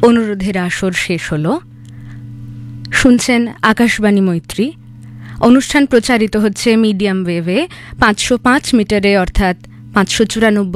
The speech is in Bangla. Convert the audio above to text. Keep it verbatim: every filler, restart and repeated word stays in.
অনুরোধের আসর শেষ হলো। শুনছেন আকাশবাণী মৈত্রী। অনুষ্ঠান প্রচারিত হচ্ছে মিডিয়াম ওয়েভে পাঁচশো পাঁচ মিটারে, অর্থাৎ পাঁচশো চুরানব্বই